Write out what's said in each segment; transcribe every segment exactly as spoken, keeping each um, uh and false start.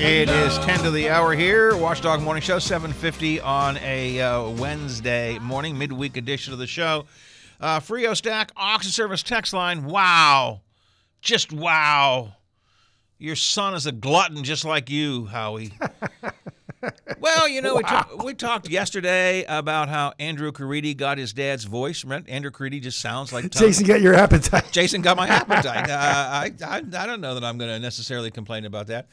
It is ten to the hour here. Watchdog Morning Show, seven fifty on a uh, Wednesday morning, midweek edition of the show. Uh, Frio Stack, Auction Service text line. Wow. Just wow. Your son is a glutton just like you, Howie. Well, you know, wow. we, ta- we talked yesterday about how Andrew Caridi got his dad's voice. Remember? Andrew Caridi just sounds like Tom. Jason got your appetite. Jason got my appetite. uh, I, I, I don't know that I'm going to necessarily complain about that.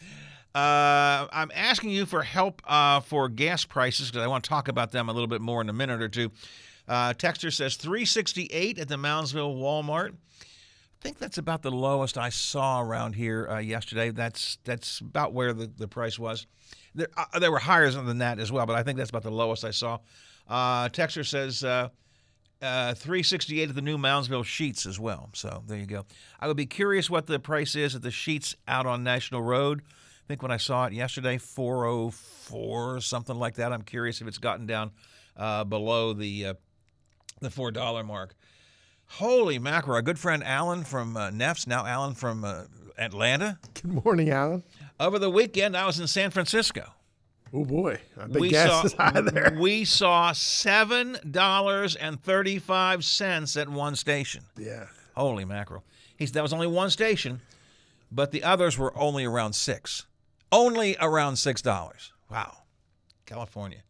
Uh, I'm asking you for help uh, for gas prices because I want to talk about them a little bit more in a minute or two. Uh, Texter says three sixty-eight at the Moundsville Walmart. I think that's about the lowest I saw around here uh, yesterday. That's that's about where the, the price was. There, uh, there were higher than that as well, but I think that's about the lowest I saw. Uh, Texter says uh, uh, three sixty-eight at the new Moundsville Sheets as well. So there you go. I would be curious what the price is at the Sheets out on National Road. I think when I saw it yesterday, four oh four or something like that. I'm curious if it's gotten down uh, below the uh, the four dollar mark. Holy mackerel. Our good friend Alan from uh, Neff's, now Alan from uh, Atlanta. Good morning, Alan. Over the weekend, I was in San Francisco. Oh, boy. I bet we gas saw, is high there. We saw seven dollars and thirty-five cents at one station. Yeah. Holy mackerel. He's, that was only one station, but the others were only around six. Only around six dollars. Wow. California.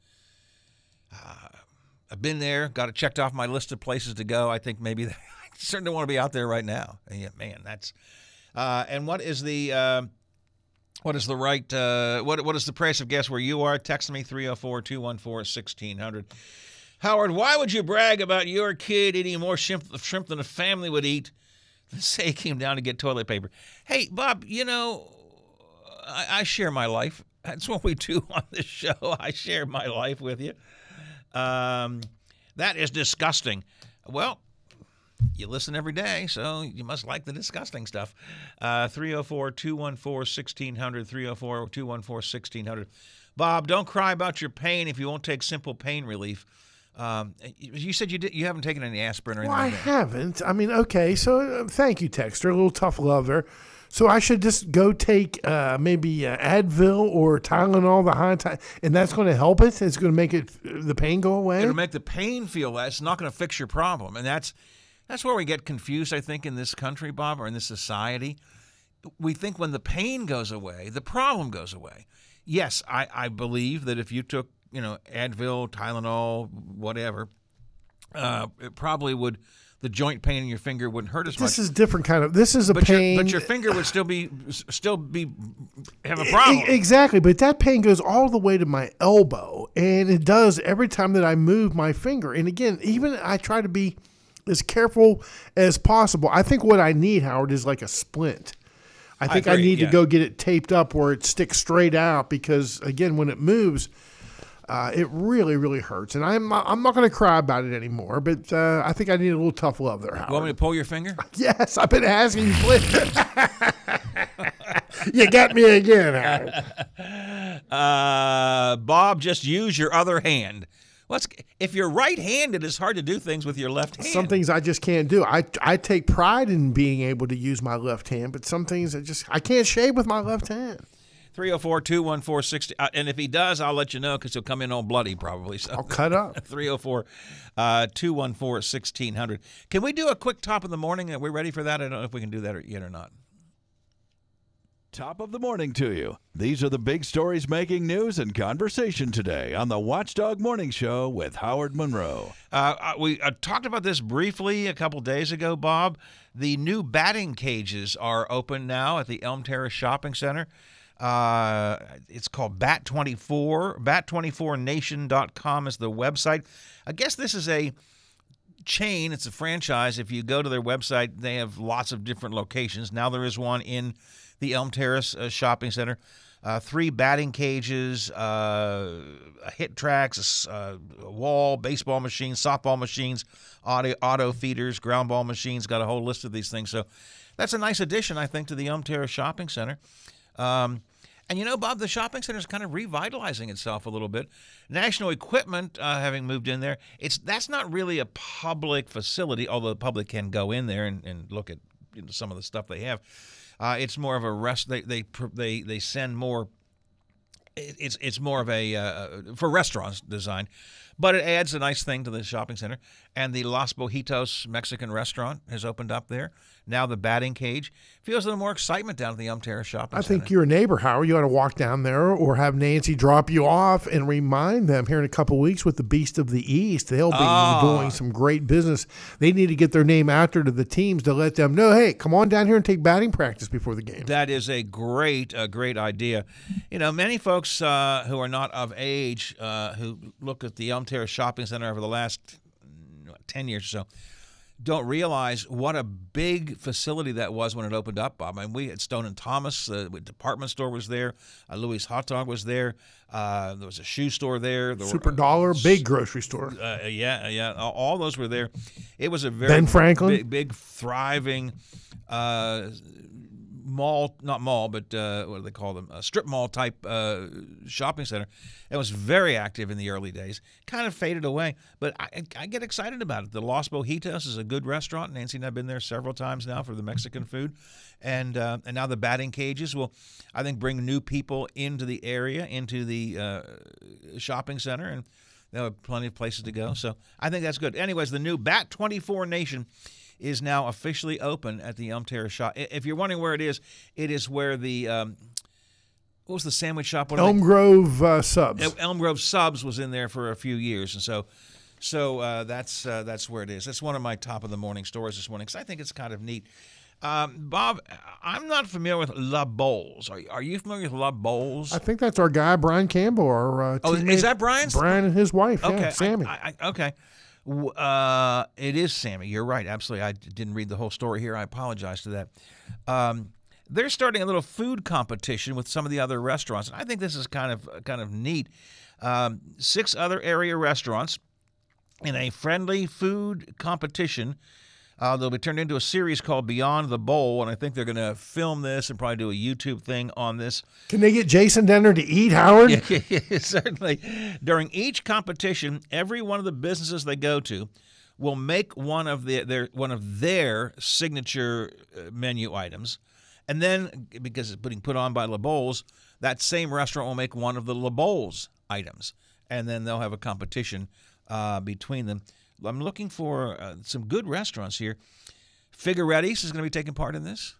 Uh, I've been there, got it checked off my list of places to go. I think maybe I certainly want to be out there right now. Yeah, man, that's uh, and what is the uh, what is the right uh, what what is the price of gas where you are? Text me three oh four, two one four, one six hundred. Howard, why would you brag about your kid eating more shrimp, shrimp than a family would eat? Say he came down to get toilet paper. Hey, Bob, you know, I, I share my life. That's what we do on this show. I share my life with you. Um, that is disgusting. Well, you listen every day, so you must like the disgusting stuff. Uh, three oh four, two one four, one six hundred, three oh four, two one four, one six hundred. Bob, don't cry about your pain if you won't take simple pain relief. Um, you said you did, you haven't taken any aspirin or anything well, like that. I haven't. I mean, okay, so uh, thank you, Texter. A little tough love there. So I should just go take uh, maybe uh, Advil or Tylenol, the high time, and that's going to help it? It's going to make it the pain go away? It'll make the pain feel less. It's not going to fix your problem. And that's that's where we get confused, I think, in this country, Bob, or in this society. We think when the pain goes away, the problem goes away. Yes, I, I believe that if you took, you know, Advil, Tylenol, whatever, uh, it probably would... the joint pain in your finger wouldn't hurt as this much. This is different kind of. This is a but pain, your, but your finger would still be still be have a problem. Exactly, but that pain goes all the way to my elbow, and it does every time that I move my finger. And again, even I try to be as careful as possible. I think what I need, Howard, is like a splint. I think I, agree, I need yeah. to go get it taped up where it sticks straight out because again, when it moves. Uh, it really, really hurts, and I'm I'm not going to cry about it anymore. But uh, I think I need a little tough love there, Howard. You want me to pull your finger? Yes, I've been asking you. You got me again, Howard. Uh, Bob, just use your other hand. What's if you're right-handed? It's hard to do things with your left hand. Some things I just can't do. I I take pride in being able to use my left hand, but some things I just I can't shave with my left hand. three oh four, two one four, one six uh, and if he does, I'll let you know because he'll come in all bloody probably. So. I'll cut up. three oh four, two one four, one six hundred. Can we do a quick top of the morning? Are we ready for that? I don't know if we can do that yet or not. Top of the morning to you. These are the big stories making news and conversation today on the Watchdog Morning Show with Howard Monroe. Uh, we uh, talked about this briefly a couple days ago, Bob. The new batting cages are open now at the Elm Terrace Shopping Center. Uh, it's called Bat twenty-four. bat twenty-four nation dot com is the website. I guess this is a chain. It's a franchise. If you go to their website, they have lots of different locations. Now there is one in the Elm Terrace uh, Shopping Center. Uh, three batting cages, uh, hit tracks, uh, a wall, baseball machines, softball machines, auto, auto feeders, ground ball machines. Got a whole list of these things. So that's a nice addition, I think, to the Elm Terrace Shopping Center. Um, and, you know, Bob, the shopping center is kind of revitalizing itself a little bit. National Equipment, uh, having moved in there, it's that's not really a public facility, although the public can go in there and, and look at you know, some of the stuff they have. Uh, it's more of a rest. They they they they send more it, it's it's more of a uh, for restaurants design, but it adds a nice thing to the shopping center. And the Los Bojitos Mexican restaurant has opened up there. Now the batting cage feels a little more excitement down at the Elm Terrace Shopping I Center. think you're a neighbor, Howard. You ought to walk down there or have Nancy drop you off and remind them here in a couple of weeks with the Beast of the East. They'll be Oh. doing some great business. They need to get their name out there to the teams to let them know, hey, come on down here and take batting practice before the game. That is a great, a great idea. You know, many folks uh, who are not of age uh, who look at the Elm Terrace Shopping Center over the last mm, ten years or so don't realize what a big facility that was when it opened up, Bob. I mean, we had Stone and Thomas, the department store was there. Uh, Louis Hot Dog was there. Uh, there was a shoe store there. there Super were, Dollar, big grocery store. Uh, yeah, yeah. All, all those were there. It was a very Ben Franklin? big, big thriving uh, mall, not mall, but uh, what do they call them? A strip mall type uh, shopping center. It was very active in the early days. Kind of faded away, but I, I get excited about it. The Los Bojitos is a good restaurant. Nancy and I have been there several times now for the Mexican food. And uh, and now the batting cages will, I think, bring new people into the area, into the uh, shopping center, and there are plenty of places to go. So I think that's good. Anyways, the new Bat twenty-four Nation is now officially open at the Elm Terrace shop. If you're wondering where it is, it is where the um, what was the sandwich shop? What are Elm they- Grove uh, Subs. El- Elm Grove Subs was in there for a few years, and so so uh, that's uh, that's where it is. That's one of my top of the morning stories this morning because I think it's kind of neat. Um, Bob, I'm not familiar with La Bowls. Are, are you familiar with La Bowls? I think that's our guy, Brian Campbell. Our, uh, Oh, is teammate. that Brian's? Brian and his wife, Okay, yeah, I- Sammy. I, I, okay. W- Uh, it is Sammy. You're right. Absolutely. I didn't read the whole story here. I apologize to that. Um, they're starting a little food competition with some of the other restaurants, and I think this is kind of kind of neat. Um, six other area restaurants in a friendly food competition. Uh, they'll be turned into a series called Beyond the Bowl, and I think they're going to film this and probably do a YouTube thing on this. Can they get Jason Denner to eat, Howard? Certainly. During each competition, every one of the businesses they go to will make one of the, their one of their signature uh, menu items, and then because it's being put on by La Bowls, that same restaurant will make one of the La Bowls items, and then they'll have a competition uh, between them. I'm looking for uh, some good restaurants here. Figueretti's is going to be taking part in this.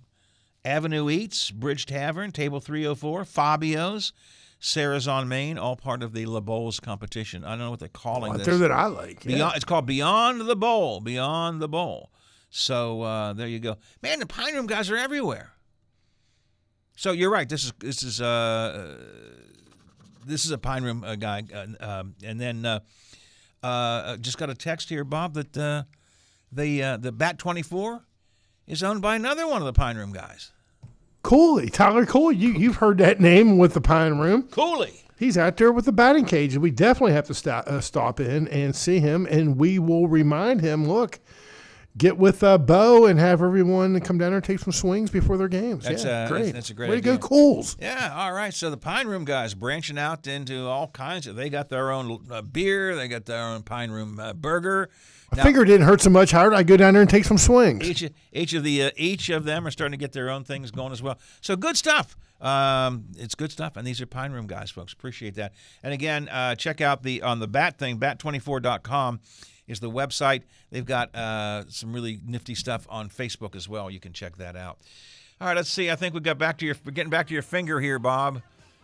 Avenue Eats, Bridge Tavern, Table three oh four, Fabio's, Sarah's on Main, all part of the La Bowls competition. I don't know what they're calling Out this. there that I like. yeah. Beyond, it's called Beyond the Bowl. Beyond the Bowl. So uh, there you go. Man, the Pine Room guys are everywhere. So you're right. This is this is uh, this is a Pine Room uh, guy, uh, um, and then uh, uh, just got a text here, Bob, that uh, the uh, the Bat twenty-four is owned by another one of the Pine Room guys, Cooley, Tyler Cooley. You, you've heard that name with the Pine Room. Cooley. He's out there with the batting cage, and we definitely have to stop, uh, stop in and see him, and we will remind him, look, get with uh, Bo and have everyone come down there and take some swings before their games. That's, yeah, uh, great. that's- that's a great Way idea. to go, Cools. Yeah, all right. So the Pine Room guys branching out into all kinds of. They got their own uh, beer. They got their own Pine Room uh, burger. My finger didn't hurt so much, Howard. I go down there and take some swings. Each each of the uh, each of them are starting to get their own things going as well. So good stuff. Um, it's good stuff, and these are Pine Room guys, folks. Appreciate that. And again, uh, check out the on the Bat thing. bat twenty-four dot com is the website. They've got uh, some really nifty stuff on Facebook as well. You can check that out. All right, let's see. I think we got back to your. We're getting back to your finger here, Bob.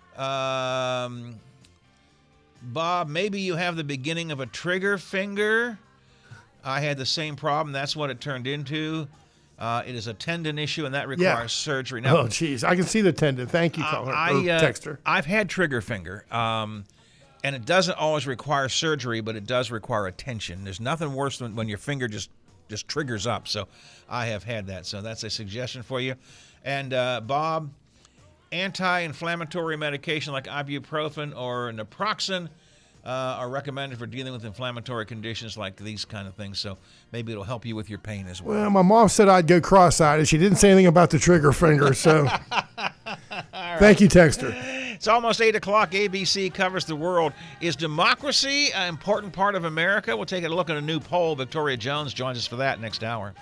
Um, Bob, maybe you have the beginning of a trigger finger. I had the same problem. That's what it turned into. Uh, it is a tendon issue, and that requires Yeah. surgery. Now, Oh, jeez. I can see the tendon. Thank you, caller. I, or uh, texter. I've had trigger finger, um, and it doesn't always require surgery, but it does require attention. There's nothing worse than when your finger just, just triggers up. So I have had that. So that's a suggestion for you. And, uh, Bob, anti-inflammatory medication like ibuprofen or naproxen uh, are recommended for dealing with inflammatory conditions like these kind of things. So maybe it'll help you with your pain as well. Well, my mom said I'd go cross-eyed, and she didn't say anything about the trigger finger, so thank you, texter. It's almost eight o'clock. A B C covers the world. Is democracy an important part of America? We'll take a look at a new poll. Victoria Jones joins us for that next hour.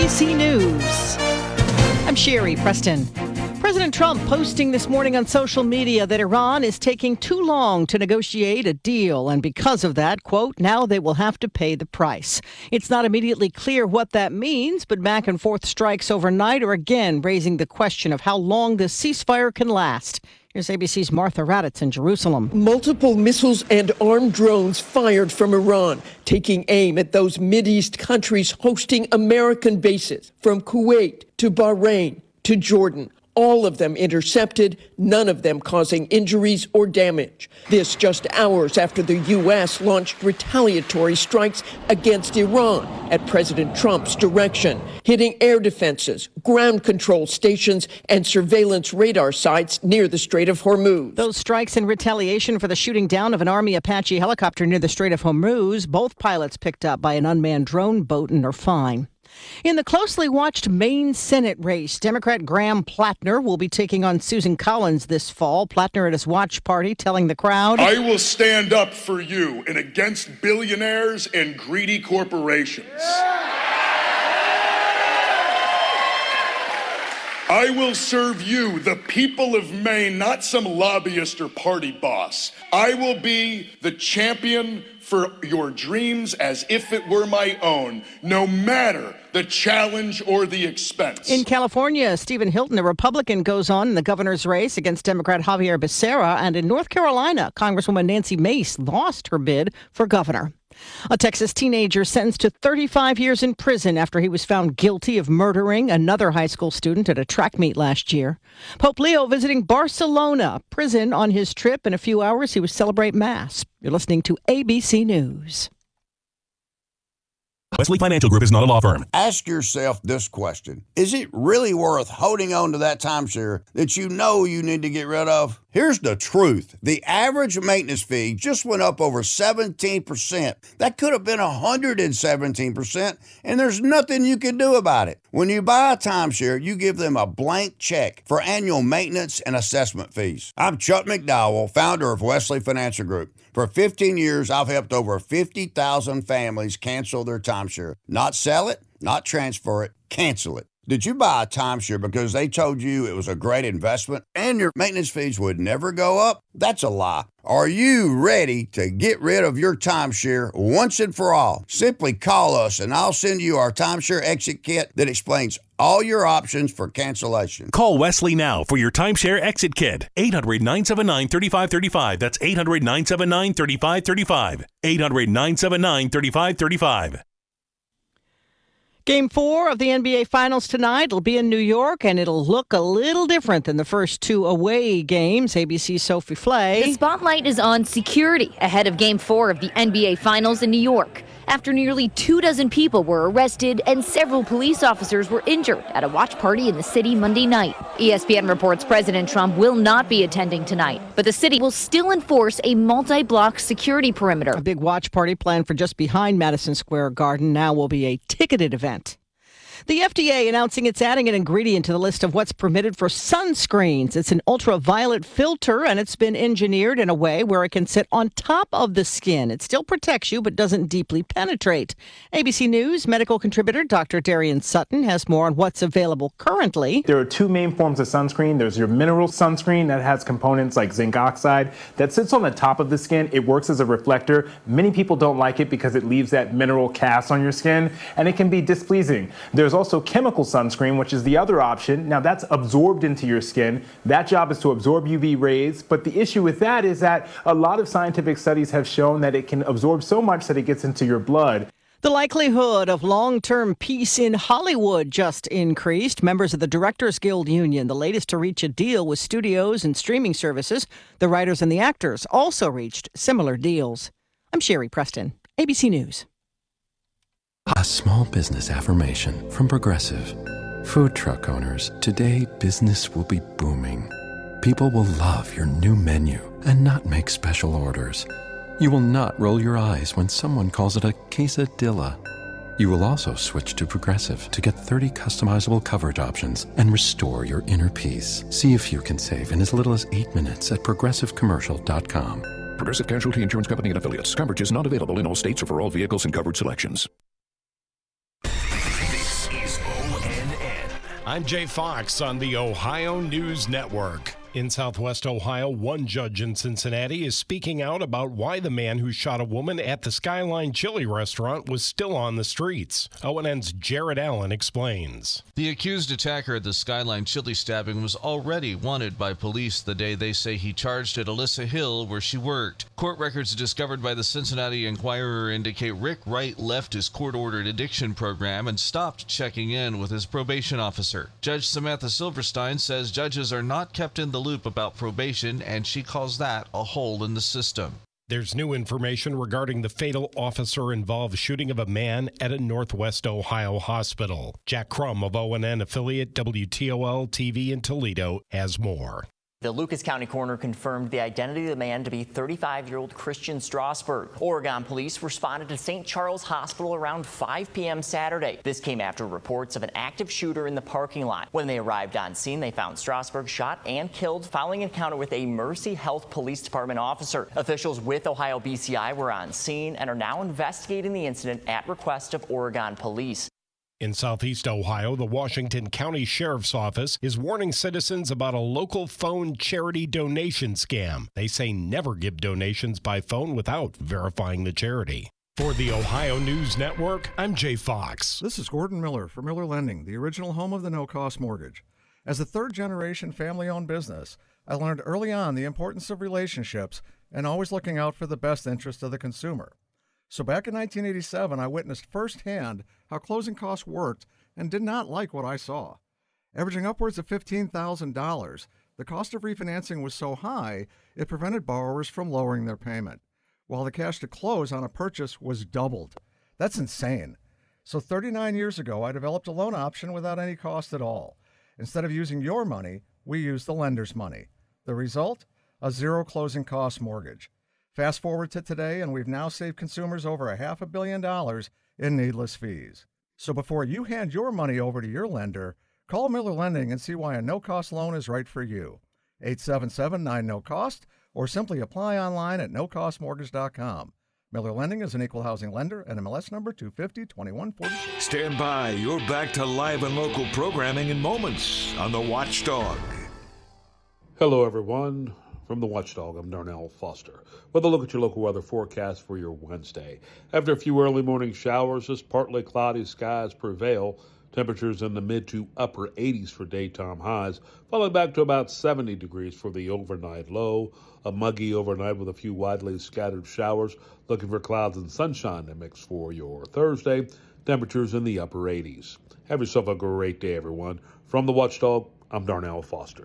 B C News. I'm Sherry Preston. President Trump posting this morning on social media that Iran is taking too long to negotiate a deal. And because of that, quote, now they will have to pay the price. It's not immediately clear what that means, but back and forth strikes overnight are again raising the question of how long this ceasefire can last. Here's A B C's Martha Raddatz in Jerusalem. Multiple missiles and armed drones fired from Iran, taking aim at those Mideast countries hosting American bases, from Kuwait to Bahrain to Jordan. All of them intercepted, none of them causing injuries or damage. This just hours after the U S launched retaliatory strikes against Iran at President Trump's direction, hitting air defenses, ground control stations, and surveillance radar sites near the Strait of Hormuz. Those strikes in retaliation for the shooting down of an Army Apache helicopter near the Strait of Hormuz, both pilots picked up by an unmanned drone boat and are fine. In the closely watched Maine Senate race, Democrat Graham Plattner will be taking on Susan Collins this fall. Plattner at his watch party telling the crowd, I will stand up for you and against billionaires and greedy corporations. I will serve you, the people of Maine, not some lobbyist or party boss. I will be the champion for your dreams as if it were my own, no matter the challenge or the expense. In California, Stephen Hilton, a Republican, goes on in the governor's race against Democrat Javier Becerra. And in North Carolina, Congresswoman Nancy Mace lost her bid for governor. A Texas teenager sentenced to thirty-five years in prison after he was found guilty of murdering another high school student at a track meet last year. Pope Leo visiting Barcelona prison on his trip. In a few hours, he will celebrate Mass. You're listening to A B C News. Wesley Financial Group is not a law firm. Ask yourself this question. Is it really worth holding on to that timeshare that you know you need to get rid of? Here's the truth. The average maintenance fee just went up over seventeen percent. That could have been one hundred seventeen percent, and there's nothing you can do about it. When you buy a timeshare, you give them a blank check for annual maintenance and assessment fees. I'm Chuck McDowell, founder of Wesley Financial Group. For fifteen years, I've helped over fifty thousand families cancel their timeshare. Not sell it, not transfer it, cancel it. Did you buy a timeshare because they told you it was a great investment and your maintenance fees would never go up? That's a lie. Are you ready to get rid of your timeshare once and for all? Simply call us and I'll send you our timeshare exit kit that explains all your options for cancellation. Call Wesley now for your timeshare exit kit. eight hundred, nine seven nine, three five three five. That's eight hundred, nine seven nine, three five three five. eight hundred, nine seven nine, three five three five. Game four of the N B A Finals tonight. It'll be in New York, and it'll look a little different than the first two away games. A B C's Sophie Flay. The spotlight is on security ahead of Game four of the N B A Finals in New York, after nearly two dozen people were arrested and several police officers were injured at a watch party in the city Monday night. E S P N reports President Trump will not be attending tonight, but the city will still enforce a multi-block security perimeter. A big watch party planned for just behind Madison Square Garden now will be a ticketed event. The F D A announcing it's adding an ingredient to the list of what's permitted for sunscreens. It's an ultraviolet filter, and it's been engineered in a way where it can sit on top of the skin. It still protects you, but doesn't deeply penetrate. A B C News medical contributor Doctor Darian Sutton has more on what's available currently. There are two main forms of sunscreen. There's your mineral sunscreen that has components like zinc oxide that sits on the top of the skin. It works as a reflector. Many people don't like it because it leaves that mineral cast on your skin, and it can be displeasing. There's There's also chemical sunscreen, which is the other option. Now, that's absorbed into your skin. That job is to absorb U V rays. But the issue with that is that a lot of scientific studies have shown that it can absorb so much that it gets into your blood. The likelihood of long-term peace in Hollywood just increased. Members of the Directors Guild Union, the latest to reach a deal with studios and streaming services. The writers and the actors also reached similar deals. I'm Sherry Preston, A B C News. A small business affirmation from Progressive. Food truck owners, today business will be booming. People will love your new menu and not make special orders. You will not roll your eyes when someone calls it a quesadilla. You will also switch to Progressive to get thirty customizable coverage options and restore your inner peace. See if you can save in as little as eight minutes at progressive commercial dot com. Progressive Casualty Insurance Company and Affiliates. Coverage is not available in all states or for all vehicles and covered selections. This is I'm Jay Fox on the Ohio News Network. In Southwest Ohio, one judge in Cincinnati is speaking out about why the man who shot a woman at the Skyline Chili restaurant was still on the streets. O N N's Jared Allen explains. The accused attacker at the Skyline Chili stabbing was already wanted by police the day they say he charged at Alyssa Hill, where she worked. Court records discovered by the Cincinnati Enquirer indicate Rick Wright left his court-ordered addiction program and stopped checking in with his probation officer. Judge Samantha Silverstein says judges are not kept in the loop about probation, and she calls that a hole in the system. There's new information regarding the fatal officer-involved shooting of a man at a Northwest Ohio hospital. Jack Crum of O N N affiliate W T O L T V in Toledo has more. The Lucas County coroner confirmed the identity of the man to be thirty-five-year-old Christian Strasburg. Oregon police responded to Saint Charles Hospital around five p m Saturday. This came after reports of an active shooter in the parking lot. When they arrived on scene, they found Strasburg shot and killed following an encounter with a Mercy Health Police Department officer. Officials with Ohio B C I were on scene and are now investigating the incident at request of Oregon police. In Southeast Ohio, the Washington County Sheriff's Office is warning citizens about a local phone charity donation scam. They say never give donations by phone without verifying the charity. For the Ohio News Network, I'm Jay Fox. This is Gordon Miller for Miller Lending, the original home of the no-cost mortgage. As a third-generation family-owned business, I learned early on the importance of relationships and always looking out for the best interest of the consumer. So back in nineteen eighty-seven, I witnessed firsthand how closing costs worked and did not like what I saw. Averaging upwards of fifteen thousand dollars, the cost of refinancing was so high, it prevented borrowers from lowering their payment, while the cash to close on a purchase was doubled. That's insane. So thirty-nine years ago, I developed a loan option without any cost at all. Instead of using your money, we used the lender's money. The result? A zero closing cost mortgage. Fast forward to today, and we've now saved consumers over a half a billion dollars in needless fees. So before you hand your money over to your lender, call Miller Lending and see why a no-cost loan is right for you. eight seven seven nine no cost, or simply apply online at no cost mortgage dot com. Miller Lending is an equal housing lender and M L S number two fifty twenty-one forty-six. Stand by. You're back to live and local programming in moments on The Watchdog. Hello, everyone. From The Watchdog, I'm Darnell Foster with a look at your local weather forecast for your Wednesday. After a few early morning showers, just partly cloudy skies prevail. Temperatures in the mid to upper eighties for daytime highs, falling back to about seventy degrees for the overnight low. A muggy overnight with a few widely scattered showers. Looking for clouds and sunshine to mix for your Thursday. Temperatures in the upper eighties. Have yourself a great day, everyone. From The Watchdog, I'm Darnell Foster.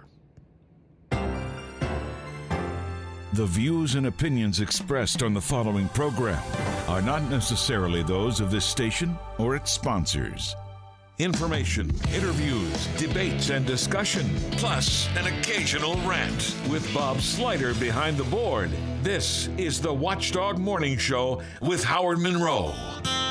The views and opinions expressed on the following program are not necessarily those of this station or its sponsors. Information, interviews, debates, and discussion, plus an occasional rant. With Bob Slider behind the board, this is the Watchdog Morning Show with Howard Monroe.